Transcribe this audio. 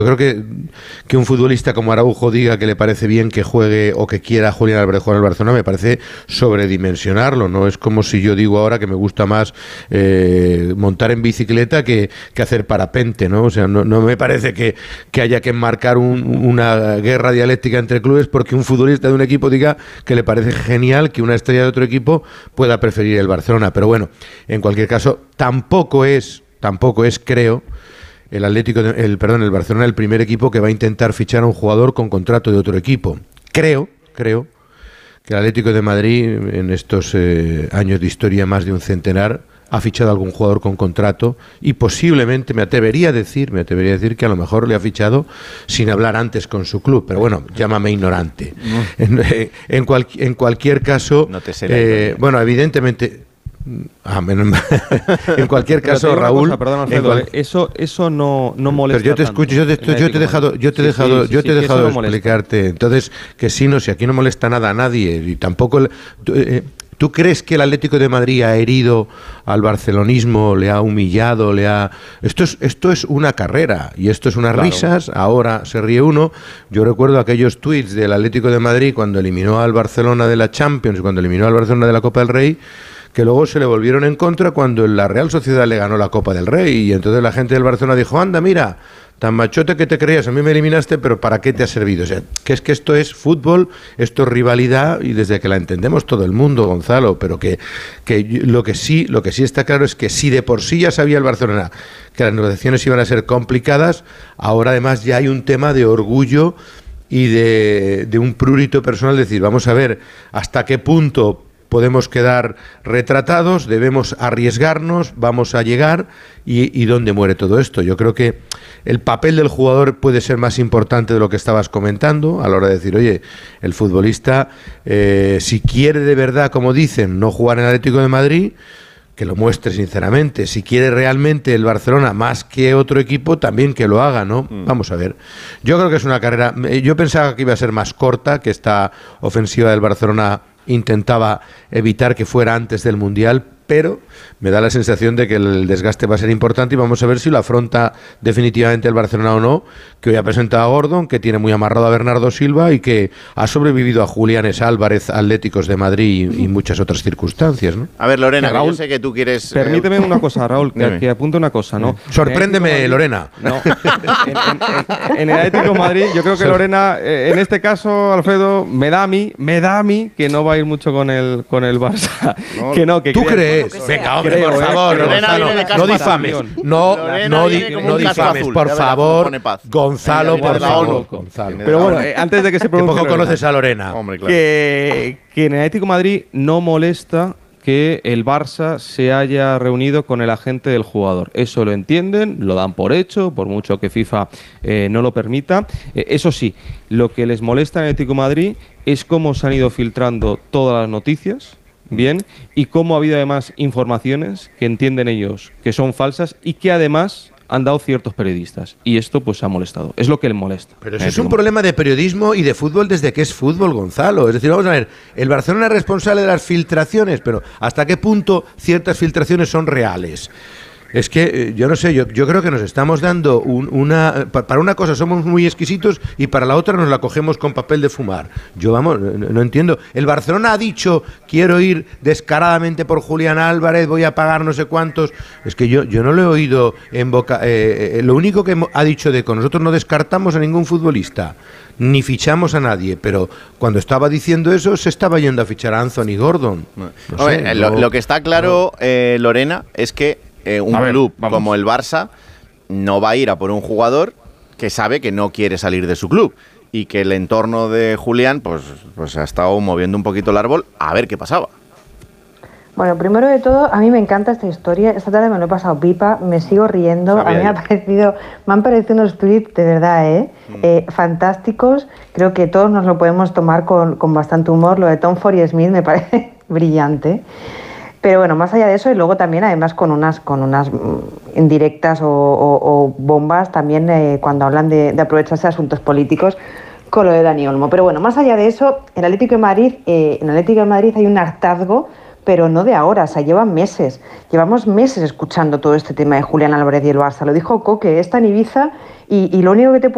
Yo creo que un futbolista como Araujo diga que le parece bien que juegue o que quiera Julián Álvarez jugar al Barcelona me parece sobredimensionarlo. No es como si yo digo ahora que me gusta más montar en bicicleta que hacer parapente, ¿no? O sea, no me parece que haya que enmarcar una guerra dialéctica entre clubes porque un futbolista de un equipo diga que le parece genial que una estrella de otro equipo pueda preferir el Barcelona. Pero bueno, en cualquier caso, tampoco es, creo, el Barcelona el primer equipo que va a intentar fichar a un jugador con contrato de otro equipo. Creo que el Atlético de Madrid en estos años de historia, más de un centenar, ha fichado a algún jugador con contrato y posiblemente me atrevería a decir que a lo mejor le ha fichado sin hablar antes con su club, pero bueno, llámame ignorante. No. En cualquier caso, no te bueno, evidentemente. En cualquier caso, Raúl, cosa, perdón, Alfredo, eso no molesta. Pero yo te escucho, yo te he dejado explicarte. Entonces, que sí, no, si aquí no molesta nada a nadie y tampoco. ¿Tú crees que el Atlético de Madrid ha herido al barcelonismo, le ha humillado, Esto es una carrera y esto es unas risas, ahora se ríe uno. Yo recuerdo aquellos tuits del Atlético de Madrid cuando eliminó al Barcelona de la Champions y cuando eliminó al Barcelona de la Copa del Rey, que luego se le volvieron en contra cuando la Real Sociedad le ganó la Copa del Rey y entonces la gente del Barcelona dijo, anda, mira, tan machote que te creías, a mí me eliminaste, pero ¿para qué te ha servido? O sea, que es que esto es fútbol, esto es rivalidad y desde que la entendemos todo el mundo, Gonzalo, pero que lo que sí está claro es que si de por sí ya sabía el Barcelona que las negociaciones iban a ser complicadas, ahora además ya hay un tema de orgullo y de un prurito personal, decir, vamos a ver hasta qué punto podemos quedar retratados, debemos arriesgarnos, vamos a llegar y ¿dónde muere todo esto? Yo creo que el papel del jugador puede ser más importante de lo que estabas comentando a la hora de decir, oye, el futbolista si quiere de verdad, como dicen, no jugar en el Atlético de Madrid, que lo muestre sinceramente. Si quiere realmente el Barcelona más que otro equipo, también que lo haga, ¿no? Vamos a ver. Yo creo que es una carrera. Yo pensaba que iba a ser más corta, que esta ofensiva del Barcelona intentaba evitar que fuera antes del Mundial, pero me da la sensación de que el desgaste va a ser importante y vamos a ver si lo afronta definitivamente el Barcelona o no, que hoy ha presentado a Gordon, que tiene muy amarrado a Bernardo Silva y que ha sobrevivido a Julianes Álvarez, Atléticos de Madrid y muchas otras circunstancias, ¿no? A ver, Lorena, Raúl, yo sé que tú quieres... Permíteme una cosa, Raúl, que apunte una cosa, ¿no? Sorpréndeme, Lorena. No. En el Atlético de Madrid, yo creo que Lorena, en este caso, Alfredo, me da a mí que no va a ir mucho con el Barça. No, que ¿tú crees? Venga, hombre, por favor, Gonzalo, no difames. No difames, por favor, Gonzalo, por favor. Pero bueno, antes de que se pronuncie... Que poco conoces a Lorena. Hombre, claro. Que en el Atlético de Madrid no molesta que el Barça se haya reunido con el agente del jugador. Eso lo entienden, lo dan por hecho, por mucho que FIFA no lo permita. Eso sí, lo que les molesta en el Atlético de Madrid es cómo se han ido filtrando todas las noticias, bien, y cómo ha habido además informaciones que entienden ellos que son falsas y que además han dado ciertos periodistas. Y esto pues ha molestado. Es lo que les molesta. Pero eso es un problema de periodismo y de fútbol desde que es fútbol, Gonzalo. Es decir, vamos a ver, el Barcelona es responsable de las filtraciones, pero ¿hasta qué punto ciertas filtraciones son reales? Es que, yo no sé, yo creo que nos estamos dando para una cosa somos muy exquisitos y para la otra nos la cogemos con papel de fumar. Yo, vamos, no entiendo. El Barcelona ha dicho, quiero ir descaradamente por Julián Álvarez, voy a pagar no sé cuántos. Es que yo no lo he oído en boca. Lo único que ha dicho de que nosotros no descartamos a ningún futbolista, ni fichamos a nadie, pero cuando estaba diciendo eso se estaba yendo a fichar a Anthony Gordon. Lo que está claro, Lorena, es que un club como el Barça no va a ir a por un jugador que sabe que no quiere salir de su club y que el entorno de Julián pues ha estado moviendo un poquito el árbol a ver qué pasaba. Bueno, primero de todo, a mí me encanta esta historia. Esta tarde me lo he pasado pipa, me sigo riendo. A mí me han parecido unos tweets de verdad, fantásticos. Creo que todos nos lo podemos tomar con bastante humor. Lo de Tom Ford Smith me parece brillante. Pero bueno, más allá de eso, y luego también además con unas indirectas o bombas también cuando hablan de aprovecharse de asuntos políticos con lo de Dani Olmo. Pero bueno, más allá de eso, en el Atlético de Madrid hay un hartazgo, pero no de ahora, o sea, llevamos meses escuchando todo este tema de Julián Álvarez y el Barça. Lo dijo Coque, está en Ibiza y lo único que te